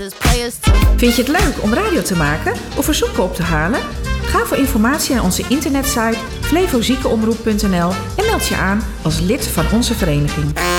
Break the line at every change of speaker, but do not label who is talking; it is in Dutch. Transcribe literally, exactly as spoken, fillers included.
Vind je het leuk om radio te maken of verzoeken op te halen? Ga voor informatie naar onze internetsite flevoziekenomroep punt n l en meld je aan als lid van onze vereniging.